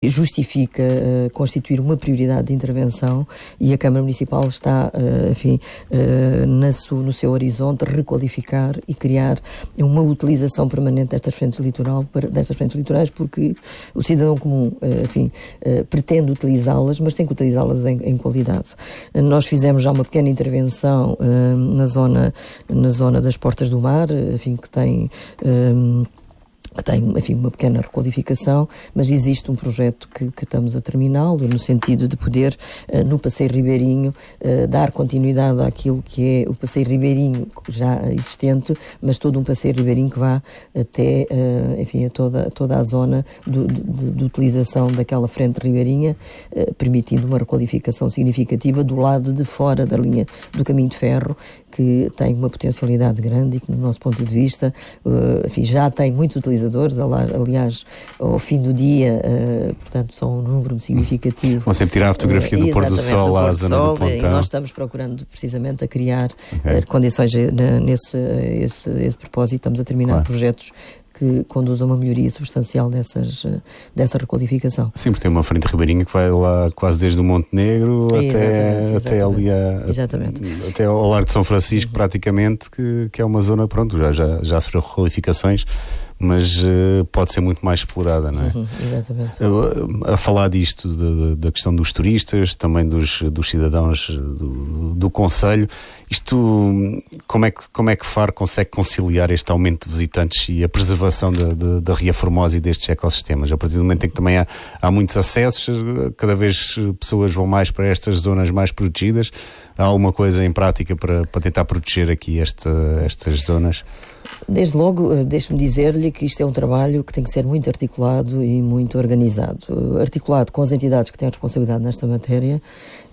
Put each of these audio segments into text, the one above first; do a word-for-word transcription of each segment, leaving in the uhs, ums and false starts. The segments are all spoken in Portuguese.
justifica uh, constituir uma prioridade de intervenção, e a Câmara Municipal está, uh, enfim, uh, na su, no seu horizonte, requalificar e criar uma utilização permanente destas frentes, litoral, para, destas frentes litorais, porque o cidadão comum, uh, enfim, uh, pretende utilizá-las, mas tem que utilizá-las em, em qualidade. Uh, nós fizemos já uma pequena intervenção uh, na zona, na zona das Portas do Mar, uh, enfim, que tem... Um, que tem, enfim, uma pequena requalificação, mas existe um projeto que, que estamos a terminá-lo, no sentido de poder, uh, no Passeio Ribeirinho, uh, dar continuidade àquilo que é o Passeio Ribeirinho já existente, mas todo um Passeio Ribeirinho que vá até, uh, enfim, a toda, toda a zona do, de, de utilização daquela frente ribeirinha, uh, permitindo uma requalificação significativa do lado de fora da linha do caminho de ferro, que tem uma potencialidade grande e que, no nosso ponto de vista, uh, enfim, já tem muitos utilizadores. Aliás, ao fim do dia, uh, portanto, são um número significativo. Vão sempre tirar a fotografia uh, do pôr do sol à zona do Pontão. E nós estamos procurando, precisamente, a criar okay. uh, condições uh, nesse esse, esse propósito. Estamos a terminar claro. projetos que conduz a uma melhoria substancial dessas, dessa requalificação. Sim, porque tem uma frente ribeirinha que vai lá quase desde o Monte Negro até, exatamente, até ali a, exatamente. até ao Largo de São Francisco, uhum. praticamente, que, que é uma zona, pronto, já, já, já sofreu requalificações, mas uh, pode ser muito mais explorada, não é? Uhum, exatamente. A, a falar disto, de, de, da questão dos turistas, também dos, dos cidadãos do, do concelho, isto, como é, que, como é que Faro consegue conciliar este aumento de visitantes e a preservação da, da, da Ria Formosa e destes ecossistemas? A partir do momento em que também há, há muitos acessos, cada vez pessoas vão mais para estas zonas mais protegidas, há alguma coisa em prática para, para tentar proteger aqui esta, estas zonas? Desde logo, deixe-me dizer-lhe que isto é um trabalho que tem que ser muito articulado e muito organizado. Articulado com as entidades que têm a responsabilidade nesta matéria,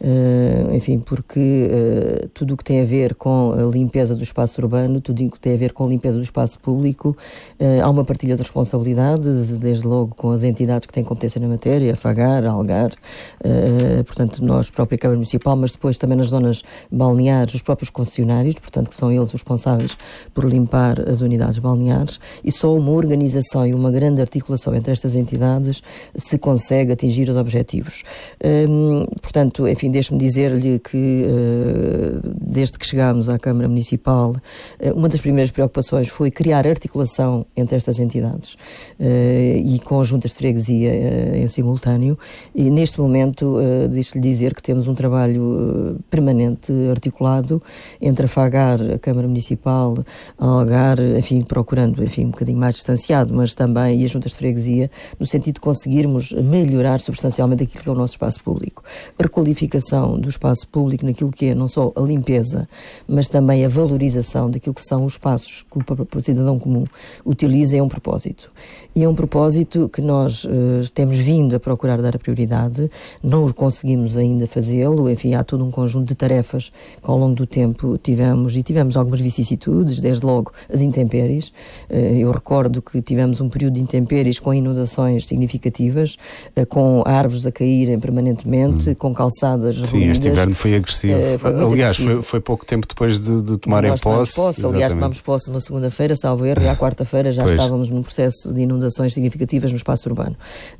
uh, enfim, porque uh, tudo o que tem a ver com a limpeza do espaço urbano, tudo o que tem a ver com a limpeza do espaço público, uh, há uma partilha de responsabilidades, desde logo com as entidades que têm competência na matéria, a FAGAR, a ALGAR, uh, portanto, nós, própria Câmara Municipal, mas depois também nas zonas balneares, os próprios concessionários, portanto, que são eles os responsáveis por limpar as unidades balneares, e só uma organização e uma grande articulação entre estas entidades se consegue atingir os objetivos. Hum, portanto, enfim, deixe-me dizer-lhe que uh, desde que chegámos à Câmara Municipal, uh, uma das primeiras preocupações foi criar articulação entre estas entidades uh, e com as juntas de freguesia uh, em simultâneo, e neste momento uh, deixe-lhe dizer que temos um trabalho uh, permanente, articulado entre a FAGAR, a Câmara Municipal, a ALGAR, enfim, procurando, enfim, um bocadinho mais distanciado, mas também, e as juntas de freguesia, no sentido de conseguirmos melhorar substancialmente aquilo que é o nosso espaço público. A requalificação do espaço público naquilo que é não só a limpeza, mas também a valorização daquilo que são os espaços que o cidadão comum utiliza é um propósito. E é um propósito que nós uh, temos vindo a procurar dar a prioridade, não conseguimos ainda fazê-lo, enfim, há todo um conjunto de tarefas que ao longo do tempo tivemos, e tivemos algumas vicissitudes, desde logo as intempéries. Eu recordo que tivemos um período de intempéries com inundações significativas, com árvores a caírem permanentemente, hum. com calçadas ruídas. Sim, este inverno foi agressivo. Uh, foi Aliás, agressivo. Foi, foi pouco tempo depois de, de tomarem Nós posse. posse. Aliás, tomámos posse numa segunda-feira, salvo erro, e à quarta-feira já pois. estávamos num processo de inundações significativas no espaço urbano.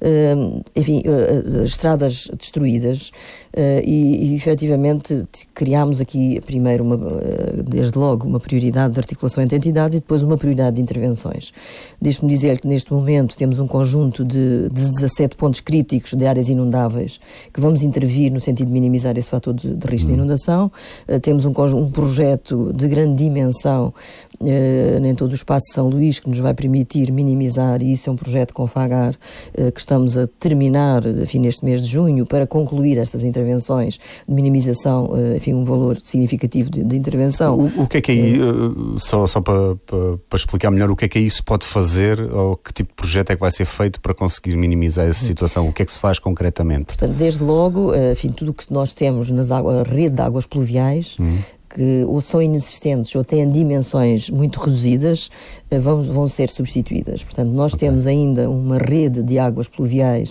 Uh, enfim, uh, estradas destruídas uh, e, e efetivamente criámos aqui primeiro, uma, uh, desde logo, uma prioridade de articulação entre entidades e depois uma prioridade de intervenções. Deixe-me dizer que neste momento temos um conjunto de, de dezassete pontos críticos de áreas inundáveis que vamos intervir no sentido de minimizar esse fator de, de risco hum. de inundação. Uh, temos um, um projeto de grande dimensão uh, em todo o espaço de São Luís que nos vai permitir minimizar, e isso é um projeto com a FAGAR uh, que estamos a terminar, enfim, neste mês de junho, para concluir estas intervenções de minimização, uh, enfim, um valor significativo de, de intervenção. O, o que é que aí, uh, só, só para, para, para explicar melhor, o que é que aí se pode fazer, ou que tipo de projeto é que vai ser feito para conseguir minimizar essa situação? O que é que se faz concretamente? Portanto, desde logo, enfim, tudo o que nós temos nas águas, a rede de águas pluviais, hum. que ou são inexistentes ou têm dimensões muito reduzidas, vão, vão ser substituídas. Portanto, nós okay. temos ainda uma rede de águas pluviais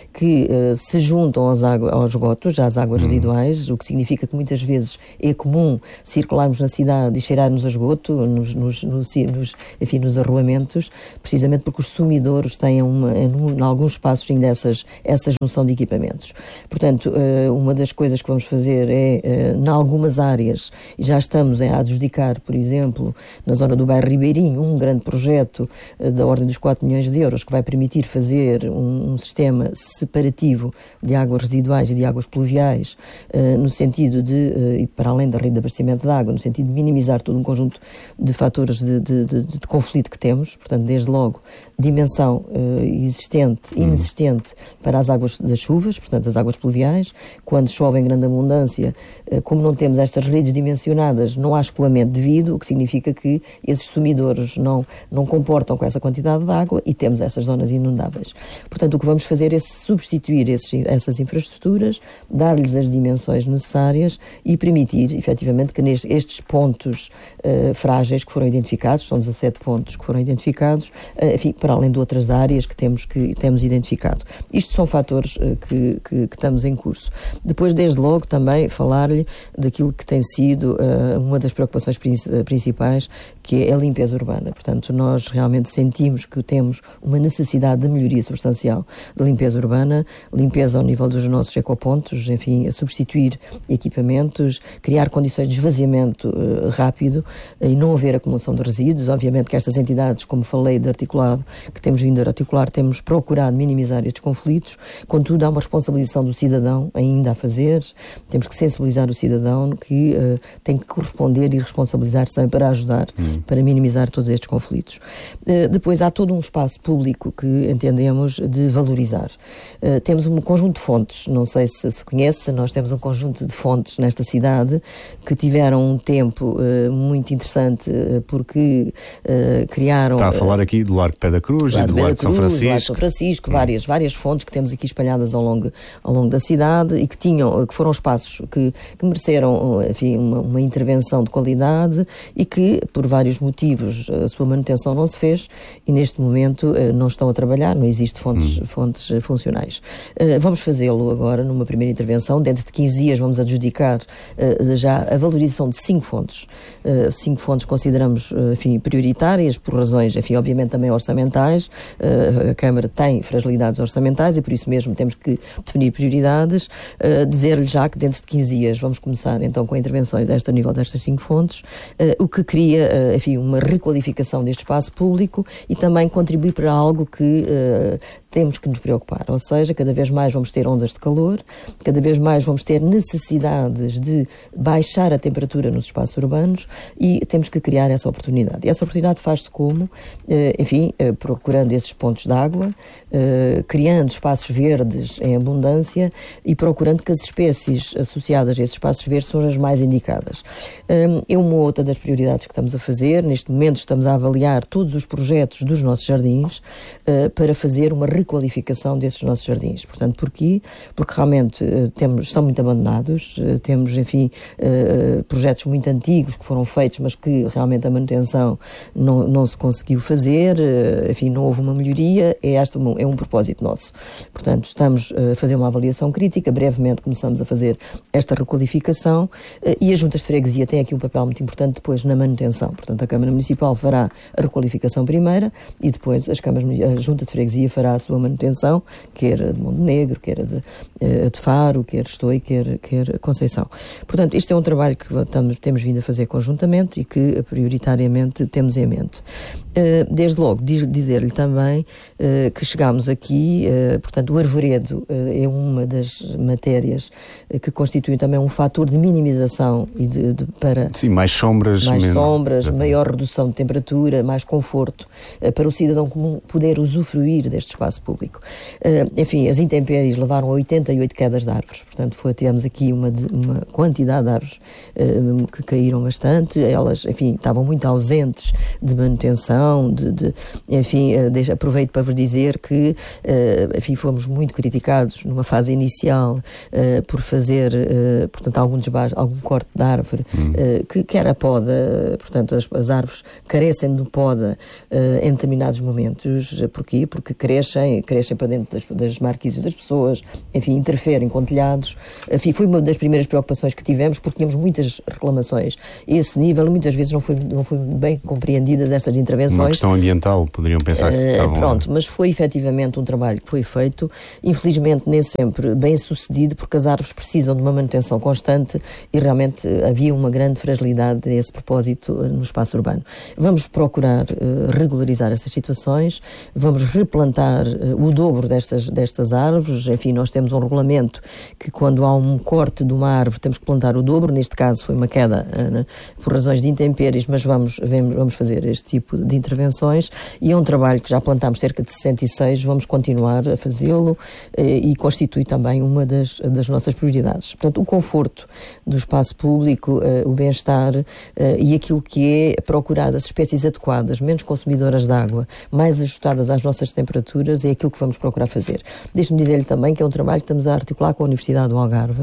que uh, se juntam aos, água, aos esgotos, às águas uhum. residuais, o que significa que muitas vezes é comum circularmos na cidade e cheirarmos a esgoto, nos, nos, nos, nos, enfim, nos arruamentos, precisamente porque os sumidouros têm, uma, em alguns espaços, ainda essas, essa junção de equipamentos. Portanto, uh, uma das coisas que vamos fazer é, uh, em algumas áreas, e já estamos a adjudicar, por exemplo, na zona do bairro Ribeirinho, um grande projeto uh, da ordem dos quatro milhões de euros, que vai permitir fazer um, um sistema separativo de águas residuais e de águas pluviais, uh, no sentido de, uh, e para além da rede de abastecimento de água, no sentido de minimizar todo um conjunto de fatores de, de, de, de conflito que temos, portanto, desde logo, dimensão uh, existente, inexistente para as águas das chuvas, portanto, as águas pluviais. Quando chove em grande abundância, uh, como não temos estas redes dimensionadas, não há escoamento devido, o que significa que esses sumidouros não, não comportam com essa quantidade de água e temos essas zonas inundáveis. Portanto, o que vamos fazer é substituir esses, essas infraestruturas, dar-lhes as dimensões necessárias e permitir, efetivamente, que nestes, estes pontos uh, frágeis que foram identificados, são dezassete pontos que foram identificados, uh, enfim, para além de outras áreas que temos, que temos identificado. Isto são fatores uh, que, que, que estamos em curso. Depois, desde logo, também falar-lhe daquilo que tem sido uh, uma das preocupações principais, que é a limpeza urbana. Portanto, nós realmente sentimos que temos uma necessidade de melhoria substancial da limpeza urbana, limpeza ao nível dos nossos ecopontos, enfim, a substituir equipamentos, criar condições de esvaziamento uh, rápido uh, e não haver acumulação de resíduos. Obviamente que estas entidades, como falei de articulado, que temos vindo a articular, temos procurado minimizar estes conflitos, contudo há uma responsabilização do cidadão ainda a fazer, temos que sensibilizar o cidadão que uh, tem que corresponder e responsabilizar-se também para ajudar, hum. para minimizar todos estes conflitos. Uh, depois há todo um espaço público que entendemos de valorizar. Uh, temos um conjunto de fontes, não sei se se conhece, nós temos um conjunto de fontes nesta cidade que tiveram um tempo uh, muito interessante uh, porque uh, criaram... Está a falar aqui do Largo Pé da Cruz e do Largo de São Francisco. Largo de São Francisco, várias, várias fontes que temos aqui espalhadas ao longo, ao longo da cidade e que tinham, que foram espaços que, que mereceram, enfim, uma, uma intervenção de qualidade e que, por vários motivos, a sua manutenção não se fez e neste momento não estão a trabalhar, não existe fontes, hum. fontes funcionais. Vamos fazê-lo agora numa primeira intervenção, dentro de quinze dias vamos adjudicar já a valorização de cinco fontes. Cinco fontes consideramos, enfim, prioritárias por razões, enfim, obviamente também orçamentais. A Câmara tem fragilidades orçamentais e por isso mesmo temos que definir prioridades. Dizer-lhe já que dentro de quinze dias vamos começar então com intervenções a este nível destas cinco fontes, o que cria, enfim, uma requalificação deste espaço público e também contribui para algo que temos que nos preocupar, ou seja, cada vez mais vamos ter ondas de calor, cada vez mais vamos ter necessidades de baixar a temperatura nos espaços urbanos e temos que criar essa oportunidade. E essa oportunidade faz-se como? Enfim, procurando esses pontos de água, criando espaços verdes em abundância e procurando que as espécies associadas a esses espaços verdes sejam as mais indicadas. É uma outra das prioridades que estamos a fazer. Neste momento estamos a avaliar todos os projetos dos nossos jardins para fazer uma requalificação desses nossos jardins. Portanto, porquê? Porque realmente uh, temos, estão muito abandonados, uh, temos, enfim, uh, projetos muito antigos que foram feitos, mas que realmente a manutenção não, não se conseguiu fazer, uh, enfim, não houve uma melhoria, é, este um, é um propósito nosso. Portanto, estamos uh, a fazer uma avaliação crítica, brevemente começamos a fazer esta requalificação uh, e as juntas de freguesia têm aqui um papel muito importante depois na manutenção. Portanto, a Câmara Municipal fará a requalificação primeira e depois as câmaras, a junta de freguesia fará a sua manutenção, quer de Montenegro, quer de, de Faro, quer Estoi, quer, quer Conceição. Portanto, este é um trabalho que estamos, temos vindo a fazer conjuntamente e que prioritariamente temos em mente. Desde logo, dizer-lhe também que chegámos aqui, portanto, o arvoredo é uma das matérias que constitui também um fator de minimização e de, de, para... Sim, mais sombras. Mais menos, sombras, exatamente. Maior redução de temperatura, mais conforto, para o cidadão comum poder usufruir deste espaço público. Uh, enfim, as intempéries levaram a oitenta e oito quedas de árvores, portanto foi, tivemos aqui uma, uma quantidade de árvores uh, que caíram bastante, elas, enfim, estavam muito ausentes de manutenção, de, de enfim, uh, deixa, aproveito para vos dizer que, uh, enfim, fomos muito criticados numa fase inicial uh, por fazer, uh, portanto, algum desbaixo, algum corte de árvore, hum. uh, que, que era poda, portanto, as, as árvores carecem de poda uh, em determinados momentos. Porquê? Porque crescem, crescem para dentro das, das marquises das pessoas, enfim, interferem com telhados. Enfim, foi uma das primeiras preocupações que tivemos, porque tínhamos muitas reclamações. Esse nível, muitas vezes, não foi, não foi bem compreendidas estas intervenções. Uma questão ambiental, poderiam pensar que uh, estavam... Pronto, mas foi efetivamente um trabalho que foi feito, infelizmente nem sempre bem sucedido, porque as árvores precisam de uma manutenção constante e realmente havia uma grande fragilidade a esse propósito no espaço urbano. Vamos procurar uh, regularizar essas situações, vamos replantar uh, o dobro destas, destas árvores. Enfim, nós temos um regulamento que quando há um corte de uma árvore temos que plantar o dobro. Neste caso foi uma queda uh, por razões de intempéries, mas vamos, vamos fazer este tipo de intervenções e é um trabalho que já plantámos cerca de sessenta e seis, vamos continuar a fazê-lo uh, e constitui também uma das, das nossas prioridades. Portanto, o conforto do espaço público, uh, o bem-estar uh, e aquilo que é procurar as espécies adequadas, menos consumidoras de água, mais ajustadas às nossas temperaturas, é aquilo que vamos procurar fazer. Deixe-me dizer-lhe também que é um trabalho que estamos a articular com a Universidade do Algarve,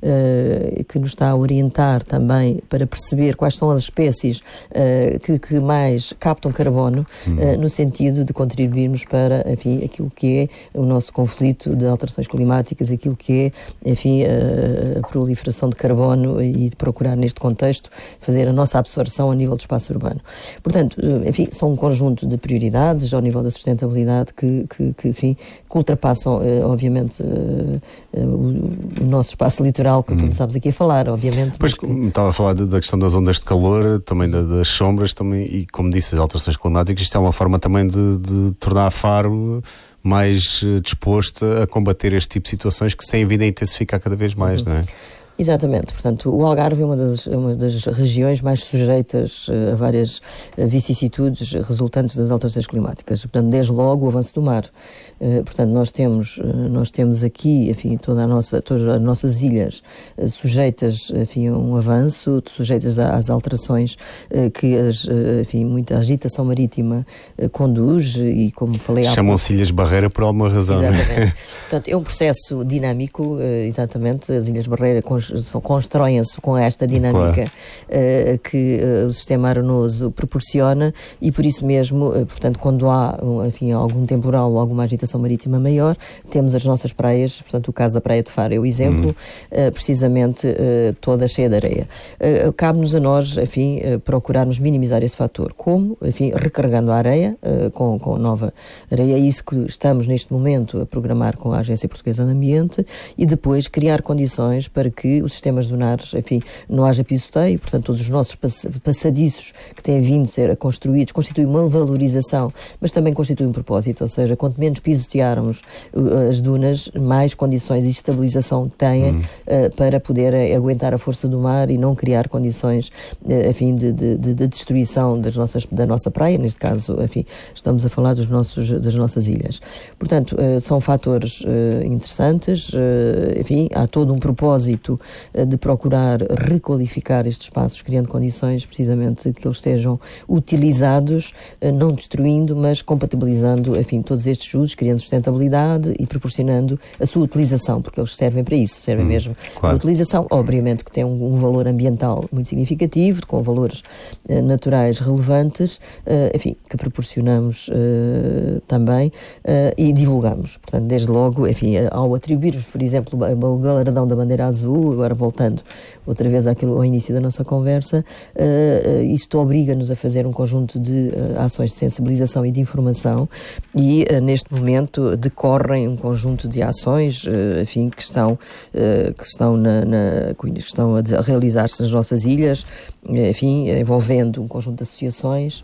uh, que nos está a orientar também para perceber quais são as espécies uh, que, que mais captam carbono, hum. uh, no sentido de contribuirmos para, enfim, aquilo que é o nosso conflito de alterações climáticas, aquilo que é, enfim, uh, a proliferação de carbono e de procurar, neste contexto, fazer a nossa absorção a nível do espaço urbano. Portanto, enfim, são um conjunto de prioridades ao nível da sustentabilidade que, que, que enfim, que ultrapassam, eh, obviamente, eh, eh, o, o nosso espaço litoral, que hum. começámos aqui a falar, obviamente. Pois, que... estava a falar de, da questão das ondas de calor, também da, das sombras, também, e como disse, as alterações climáticas. Isto é uma forma também de, de tornar a Faro mais uh, disposto a combater este tipo de situações que se têm vindo a intensificar cada vez mais, uhum. não é? Exatamente, portanto, o Algarve é uma das, uma das regiões mais sujeitas a várias vicissitudes resultantes das alterações climáticas. Portanto, desde logo o avanço do mar. Portanto, nós temos, nós temos aqui, enfim, toda a nossa, todas as nossas ilhas sujeitas, enfim, a um avanço, sujeitas às alterações que, as, enfim, muita agitação marítima conduz e, como falei há pouco... Chamam-se ilhas barreira por alguma razão. Exatamente. Né? Portanto, é um processo dinâmico, exatamente, as ilhas barreira constroem-se com esta dinâmica, claro. uh, que uh, o sistema arenoso proporciona e por isso mesmo, uh, portanto, quando há, enfim, algum temporal ou alguma agitação marítima maior, temos as nossas praias, portanto, o caso da Praia de Faro é o exemplo, uhum. uh, precisamente uh, toda cheia de areia. Uh, cabe-nos a nós, enfim, uh, procurarmos minimizar esse fator. Como? Enfim, recarregando a areia uh, com, com nova areia. É isso que estamos neste momento a programar com a Agência Portuguesa do Ambiente e depois criar condições para que os sistemas dunares, enfim, não haja pisoteio, portanto, todos os nossos passadiços que têm vindo a ser construídos constituem uma valorização, mas também constituem um propósito, ou seja, quanto menos pisotearmos as dunas, mais condições de estabilização têm hum. uh, para poder aguentar a força do mar e não criar condições, uh, enfim, de, de, de destruição das nossas, da nossa praia, neste caso, enfim, estamos a falar dos nossos, das nossas ilhas. Portanto, uh, são fatores uh, interessantes, uh, enfim, há todo um propósito de procurar requalificar estes espaços, criando condições precisamente que eles sejam utilizados, não destruindo, mas compatibilizando, enfim, todos estes usos, criando sustentabilidade e proporcionando a sua utilização, porque eles servem para isso, servem hum, mesmo para a utilização, obviamente que tem um, um valor ambiental muito significativo, com valores uh, naturais relevantes, uh, enfim, que proporcionamos uh, também uh, e divulgamos. Portanto, desde logo, enfim, ao atribuirmos, por exemplo, o galardão da bandeira azul, agora voltando outra vez àquilo, ao início da nossa conversa, uh, uh, isto obriga-nos a fazer um conjunto de uh, ações de sensibilização e de informação e uh, neste momento decorrem um conjunto de ações, uh, enfim, que estão, uh, que estão, na, na, que estão a, a realizar-se nas nossas ilhas, enfim, envolvendo um conjunto de associações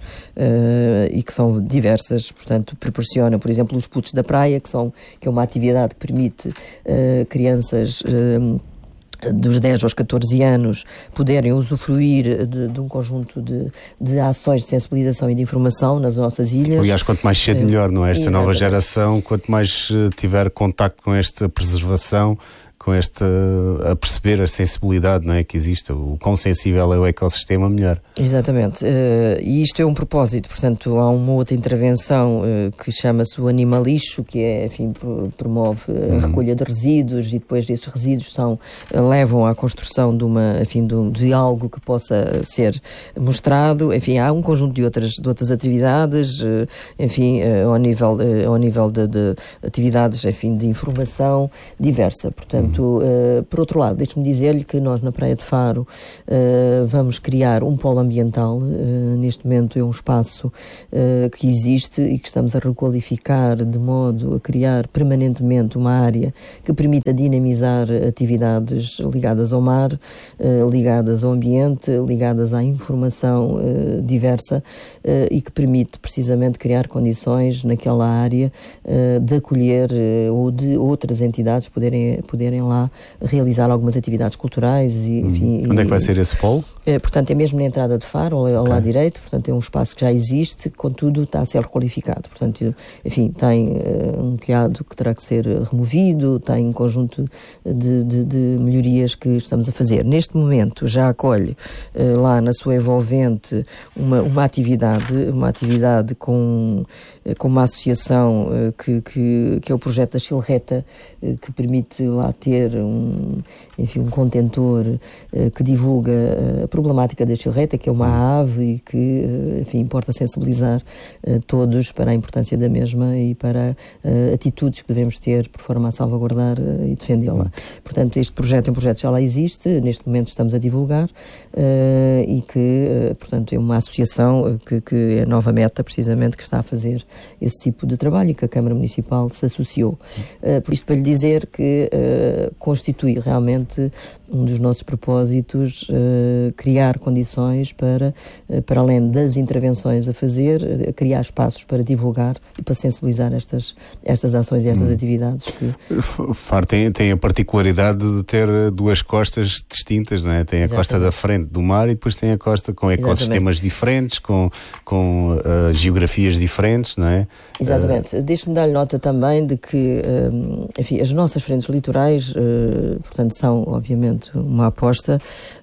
uh, e que são diversas, portanto, proporcionam, por exemplo, os putos da praia, que, são, que é uma atividade que permite uh, crianças uh, dos dez aos catorze anos poderem usufruir de, de um conjunto de, de ações de sensibilização e de informação nas nossas ilhas. Aliás, quanto mais cedo melhor, não é? Esta Exatamente. Nova geração, quanto mais tiver contacto com esta preservação, com esta, a perceber a sensibilidade, não é, que existe, o quão sensível é o ecossistema, melhor. Exatamente, uh, e isto é um propósito, portanto há uma outra intervenção uh, que chama-se o Animalixo, que é, enfim, promove a uhum. recolha de resíduos, e depois desses resíduos são, uh, levam à construção de, uma, enfim, de, um, de algo que possa ser mostrado. Enfim, há um conjunto de outras, de outras atividades, uh, enfim, uh, ao nível, uh, ao nível de, de atividades, enfim, de informação diversa. Portanto, uhum. uh, por outro lado, deixe-me dizer-lhe que nós na Praia de Faro uh, vamos criar um polo ambiental. Uh, neste momento é um espaço uh, que existe e que estamos a requalificar de modo a criar permanentemente uma área que permita dinamizar atividades ligadas ao mar, uh, ligadas ao ambiente, ligadas à informação uh, diversa uh, e que permite precisamente criar condições naquela área uh, de acolher uh, ou de outras entidades poderem, poderem lá realizar algumas atividades culturais. E, enfim, Onde e, é que vai ser esse polo? Uh, portanto, é mesmo na entrada de Faro, ao, ao okay. lado direito. Portanto, é um espaço que já existe, contudo está a ser requalificado. Portanto, enfim, tem uh, um telhado que terá que ser removido, tem um conjunto de, de, de melhorias que estamos a fazer. Neste momento já acolhe uh, lá na sua envolvente uma, uma atividade, uma atividade com, uh, com uma associação uh, que, que, que é o projeto da Chilreta, uh, que permite lá ter um, enfim, um contentor uh, que divulga uh, a problemática da chilreta, que é uma ave e que, uh, enfim, importa sensibilizar uh, todos para a importância da mesma e para uh, atitudes que devemos ter por forma a salvaguardar uh, e defendê-la. Portanto, este projeto é um projeto que já lá existe, neste momento estamos a divulgar uh, e que, uh, portanto, é uma associação uh, que, que é a Nova Meta, precisamente, que está a fazer esse tipo de trabalho e que a Câmara Municipal se associou. Uh, por isto, para lhe dizer que uh, constitui realmente um dos nossos propósitos, uh, criar condições para, uh, para além das intervenções a fazer, uh, criar espaços para divulgar e para sensibilizar estas, estas ações e estas hum. atividades. Que... Faro tem, tem a particularidade de ter duas costas distintas, não é? Tem a Exatamente. Costa da frente do mar e depois tem a costa com ecossistemas Exatamente. diferentes, com, com uh, geografias diferentes, não é? Exatamente. Uh... Deixe-me dar-lhe nota também de que, uh, enfim, as nossas frentes litorais, uh, portanto, são, obviamente, uma aposta,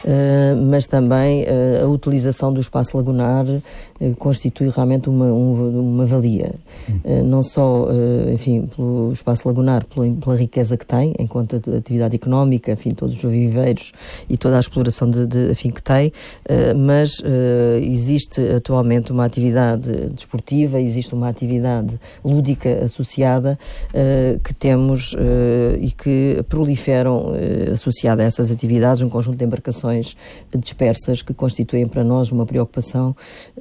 uh, mas também uh, a utilização do espaço lagunar uh, constitui realmente uma, um, uma valia. Uh, não só, uh, enfim, pelo espaço lagunar, pela, pela riqueza que tem, enquanto atividade económica, enfim, todos os viveiros e toda a exploração de, de, enfim, que tem, uh, mas uh, existe atualmente uma atividade desportiva, existe uma atividade lúdica associada uh, que temos uh, e que proliferam uh, associada a essas atividades, um conjunto de embarcações dispersas que constituem para nós uma preocupação,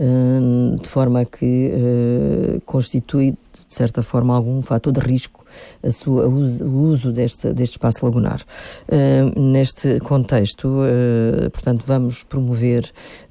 uh, de forma a que uh, constitui, de certa forma, algum fator de risco a sua, o uso, o uso deste, deste espaço lagunar. Uh, neste contexto, uh, portanto, vamos promover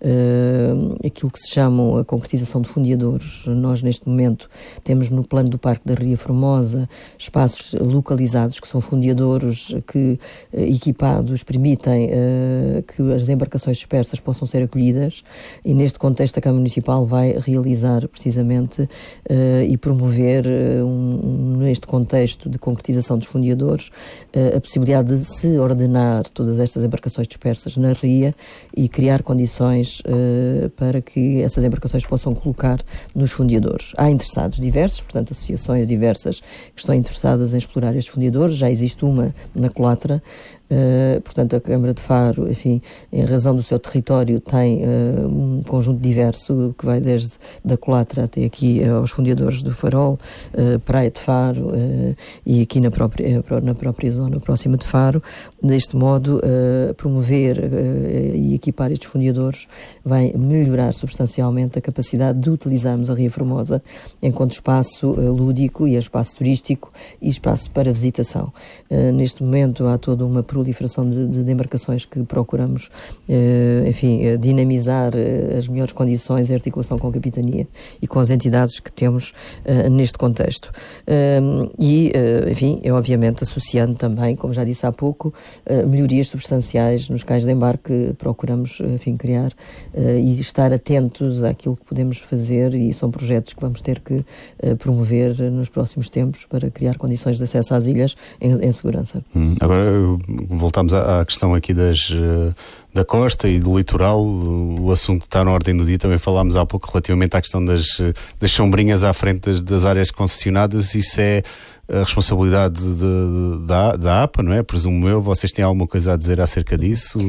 uh, aquilo que se chama a concretização de fundeadores. Nós, neste momento, temos no plano do Parque da Ria Formosa espaços localizados que são fundeadores que, uh, equipados, permitem uh, que as embarcações dispersas possam ser acolhidas, e neste contexto a Câmara Municipal vai realizar precisamente uh, e promover uh, um, neste contexto de concretização dos fundeadores, uh, a possibilidade de se ordenar todas estas embarcações dispersas na ria e criar condições uh, para que essas embarcações possam colocar nos fundeadores. Há interessados diversos, portanto, associações diversas que estão interessadas em explorar estes fundeadores. Já existe uma na Colatra. Uh, portanto, a Câmara de Faro, enfim, em razão do seu território, tem uh, um conjunto diverso que vai desde da Colatra até aqui uh, aos fundeadores do Farol, uh, Praia de Faro uh, e aqui na própria, na própria zona próxima de Faro. Deste modo, uh, promover uh, e equipar estes fundeadores vai melhorar substancialmente a capacidade de utilizarmos a Ria Formosa enquanto espaço uh, lúdico e espaço turístico e espaço para visitação. Uh, neste momento há toda uma proliferação de, de, de embarcações que procuramos, uh, enfim, uh, dinamizar uh, as melhores condições em articulação com a capitania e com as entidades que temos uh, neste contexto. Uh, e, uh, enfim, é obviamente associando também, como já disse há pouco, uh, melhorias substanciais nos cais de embarque, procuramos, enfim, criar uh, e estar atentos àquilo que podemos fazer, e são projetos que vamos ter que uh, promover nos próximos tempos para criar condições de acesso às ilhas em, em segurança. Hum, agora voltamos à, à questão aqui das, uh, da costa e do litoral, o assunto que está na ordem do dia. Também falámos há pouco relativamente à questão das, das sombrinhas à frente das, das áreas concessionadas. Isso é a responsabilidade de, de, da, da A P A, não é? Presumo eu. Vocês têm alguma coisa a dizer acerca disso?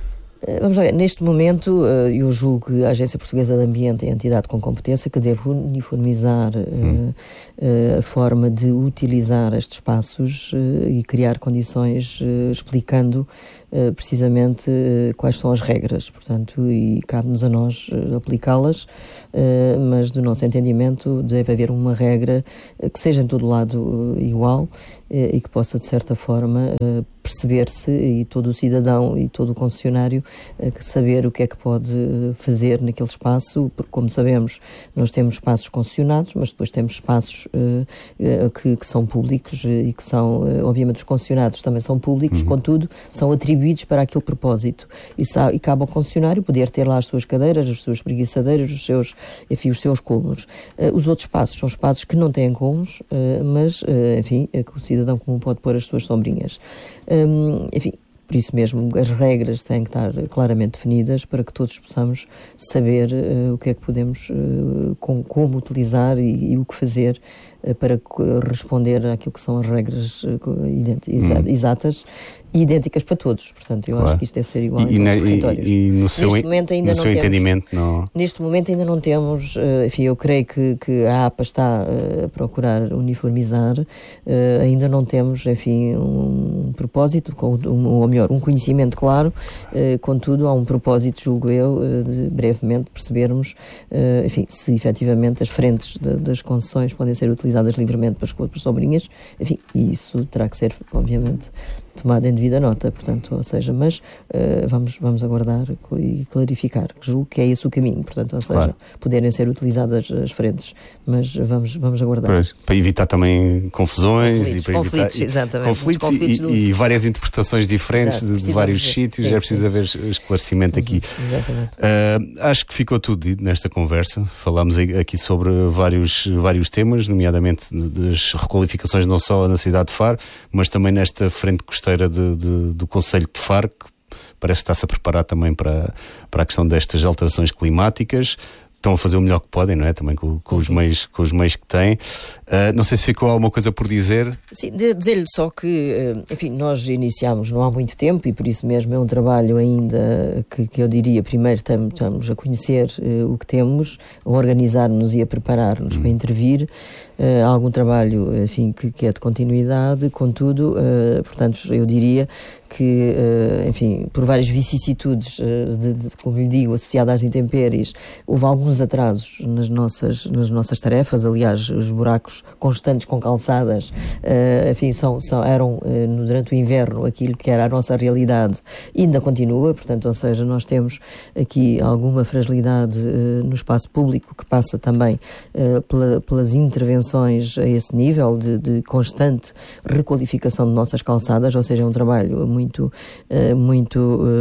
Vamos lá ver, neste momento eu julgo que a Agência Portuguesa de Ambiente é a entidade com competência que deve uniformizar hum. uh, a forma de utilizar estes espaços uh, e criar condições uh, explicando uh, precisamente uh, quais são as regras, portanto, e cabe-nos a nós uh, aplicá-las, uh, mas do nosso entendimento deve haver uma regra uh, que seja em todo lado uh, igual uh, e que possa, de certa forma, uh, perceber-se, e todo o cidadão e todo o concessionário saber o que é que pode fazer naquele espaço, porque, como sabemos, nós temos espaços concessionados, mas depois temos espaços uh, uh, que, que são públicos e que são, uh, obviamente, os concessionados também são públicos, uhum. contudo, são atribuídos para aquele propósito. E, e cabe ao concessionário poder ter lá as suas cadeiras, as suas preguiçadeiras, os seus, enfim, os seus cômodos. Uh, os outros espaços são espaços que não têm cômodos, uh, mas, uh, enfim, é que o cidadão comum pode pôr as suas sombrinhas. Um, enfim, por isso mesmo, as regras têm que estar claramente definidas para que todos possamos saber uh, o que é que podemos, uh, com, como utilizar e, e o que fazer uh, para responder àquilo que são as regras uh, exa- exatas e idênticas para todos. Portanto, eu claro. acho que isto deve ser igual e, em todos e, os territórios. E, e no seu, neste momento ainda no não seu temos, entendimento não... Neste momento ainda não temos, uh, enfim, eu creio que, que a A P A está uh, a procurar uniformizar, uh, ainda não temos, enfim, um propósito, com, um, ou melhor, um conhecimento claro, uh, contudo há um propósito, julgo eu, uh, de brevemente percebermos, uh, enfim, se efetivamente as frentes de, das concessões podem ser utilizadas livremente para as outras sobrinhas, enfim, e isso terá que ser, obviamente, tomada em devida nota, portanto, ou seja, mas uh, vamos, vamos aguardar e clarificar, julgo que é esse o caminho, portanto, ou seja, claro. poderem ser utilizadas as frentes, mas vamos, vamos aguardar. Pois, para evitar também confusões conflitos, e para conflitos, evitar exatamente, conflitos, conflitos e, e várias interpretações diferentes de, de vários ver, sítios, sim, é preciso sim. haver esclarecimento uhum, aqui. Exatamente. Uh, acho que ficou tudo dito nesta conversa, falámos aqui sobre vários, vários temas, nomeadamente das requalificações não só na cidade de Faro, mas também nesta frente costeira De, de, do Concelho de Faro, que parece estar-se a preparar também para, para a questão destas alterações climáticas. Estão a fazer o melhor que podem, não é? Também com, com, os, meios, com os meios que têm. Uh, não sei se ficou alguma coisa por dizer. Sim, de dizer-lhe só que, enfim, nós iniciámos não há muito tempo e por isso mesmo é um trabalho ainda que, que eu diria, primeiro estamos, estamos a conhecer uh, o que temos, a organizar-nos e a preparar-nos hum. para intervir. Uh, há algum trabalho, enfim, que, que é de continuidade, contudo, uh, portanto, eu diria que, uh, enfim, por várias vicissitudes, uh, de, de, como lhe digo, associadas às intempéries, houve alguns atrasos nas nossas, nas nossas tarefas. Aliás, os buracos constantes com calçadas, uh, enfim, são, são, eram uh, no, durante o inverno aquilo que era a nossa realidade, ainda continua, portanto, ou seja, nós temos aqui alguma fragilidade uh, no espaço público que passa também uh, pela, pelas intervenções a esse nível de, de constante requalificação de nossas calçadas, ou seja, é um trabalho muito, uh, muito,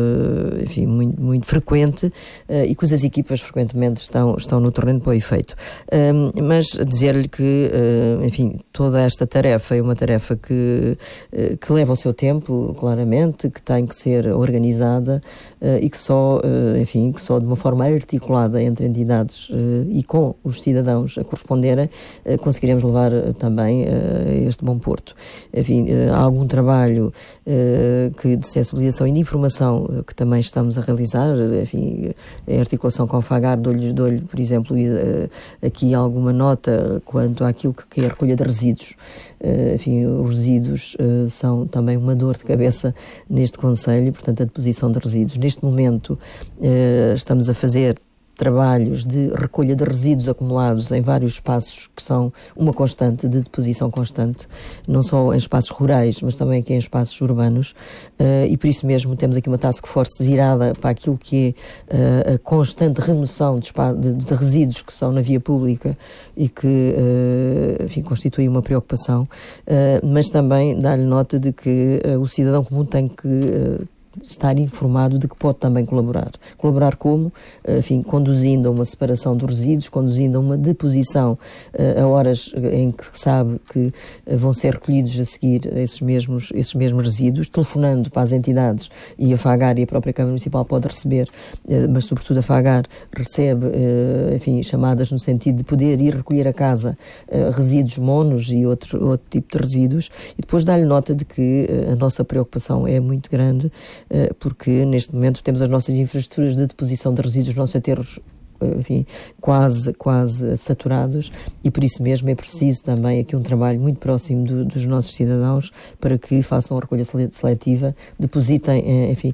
uh, enfim, muito, muito frequente uh, e cujas equipas frequentemente estão, estão no terreno para o efeito. Um, mas dizer-lhe que, uh, enfim, toda esta tarefa é uma tarefa que, uh, que leva o seu tempo, claramente, que tem que ser organizada uh, e que só, uh, enfim, que só de uma forma articulada entre entidades uh, e com os cidadãos a corresponderem, uh, conseguiremos levar uh, também uh, este bom porto. Enfim, uh, há algum trabalho uh, que de sensibilização e de informação uh, que também estamos a realizar, uh, enfim, em articulação com a FAGAR, dou-lhe, dou-lhe, por exemplo, uh, aqui alguma nota quanto àquilo que é a recolha de resíduos. Uh, enfim, os resíduos uh, são também uma dor de cabeça neste Concelho, portanto, a deposição de resíduos. Neste momento, uh, estamos a fazer trabalhos de recolha de resíduos acumulados em vários espaços que são uma constante, de deposição constante, não só em espaços rurais, mas também aqui em espaços urbanos, uh, e por isso mesmo temos aqui uma task force virada para aquilo que é uh, a constante remoção de, de, de resíduos que são na via pública e que, uh, enfim, constitui uma preocupação, uh, mas também dá-lhe nota de que uh, o cidadão comum tem que uh, estar informado de que pode também colaborar. Colaborar como? Enfim, conduzindo a uma separação dos resíduos, conduzindo a uma deposição uh, a horas em que sabe que uh, vão ser recolhidos a seguir esses mesmos, esses mesmos resíduos, telefonando para as entidades, e a FAGAR e a própria Câmara Municipal pode receber, uh, mas sobretudo a FAGAR recebe, uh, enfim, chamadas no sentido de poder ir recolher a casa uh, resíduos monos e outro, outro tipo de resíduos, e depois dá-lhe nota de que uh, a nossa preocupação é muito grande, porque neste momento temos as nossas infraestruturas de deposição de resíduos, os nossos aterros, enfim, quase, quase saturados, e por isso mesmo é preciso também aqui um trabalho muito próximo do, dos nossos cidadãos para que façam a recolha seletiva, depositem, enfim,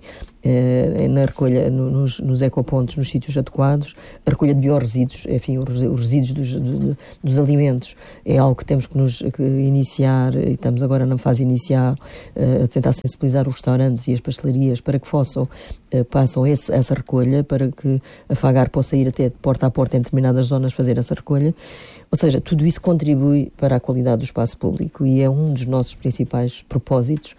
na recolha, nos, nos ecopontos, nos sítios adequados, a recolha de biorresíduos, enfim, os resíduos dos, dos, dos alimentos é algo que temos que nos que iniciar, e estamos agora na fase inicial, a tentar sensibilizar os restaurantes e as pastelarias para que façam, passam esse, essa recolha, para que a FAGAR possa ir até porta a porta em determinadas zonas fazer essa recolha. Ou seja, tudo isso contribui para a qualidade do espaço público e é um dos nossos principais propósitos,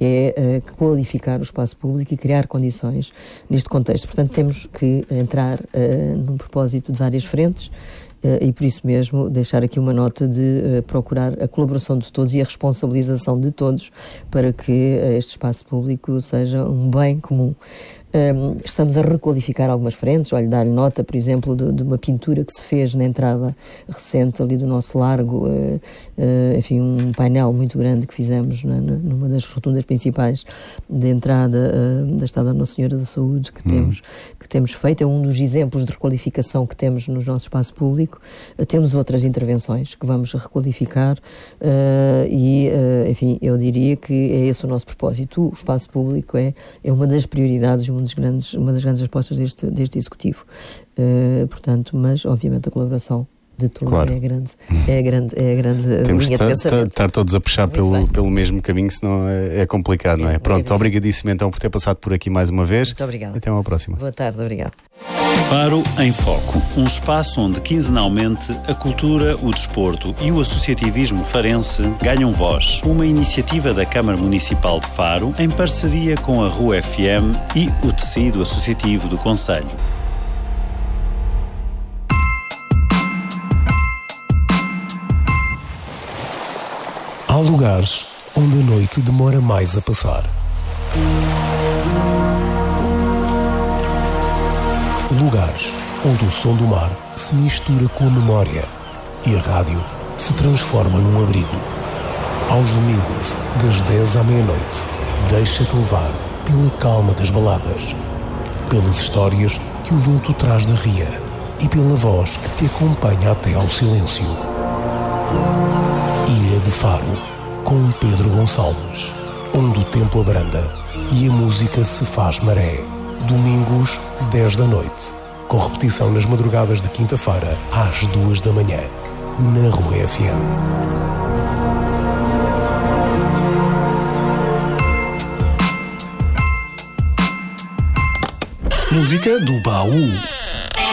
é uh, qualificar o espaço público e criar condições neste contexto. Portanto, temos que entrar uh, num propósito de várias frentes uh, e, por isso mesmo, deixar aqui uma nota de uh, procurar a colaboração de todos e a responsabilização de todos para que uh, este espaço público seja um bem comum. Um, estamos a requalificar algumas frentes. Olha, dar-lhe nota, por exemplo, de, de uma pintura que se fez na entrada recente ali do nosso largo, uh, uh, enfim, um painel muito grande que fizemos na, na, numa das rotundas principais de entrada uh, da Estada Nossa Senhora da Saúde que, hum. temos, que temos feito. É um dos exemplos de requalificação que temos no nosso espaço público. Uh, temos outras intervenções que vamos requalificar uh, e, uh, enfim, eu diria que é esse o nosso propósito. O espaço público é, é uma das prioridades, uma das grandes, uma das grandes respostas deste, deste Executivo. Uh, portanto, mas obviamente a colaboração de todos claro. é a grande, é a grande, é a grande Temos linha de pensamento. Estar todos a puxar pelo, pelo mesmo caminho, senão é, é complicado, é, não é? Pronto, é obrigadíssimo então por ter passado por aqui mais uma vez. Muito obrigada. Até uma próxima. Boa tarde, obrigado. Faro em Foco, um espaço onde quinzenalmente a cultura, o desporto e o associativismo farense ganham voz. Uma iniciativa da Câmara Municipal de Faro em parceria com a R U F M e o tecido associativo do concelho. Há lugares onde a noite demora mais a passar. Lugares onde o som do mar se mistura com a memória e a rádio se transforma num abrigo. Aos domingos, das dez à meia-noite, deixa-te levar pela calma das baladas, pelas histórias que o vento traz da ria e pela voz que te acompanha até ao silêncio. Ilha de Faro, com Pedro Gonçalves, onde o tempo abranda e a música se faz maré. Domingos, dez da noite, com repetição nas madrugadas de quinta-feira, às duas da manhã, na R U F M. Música do Baú.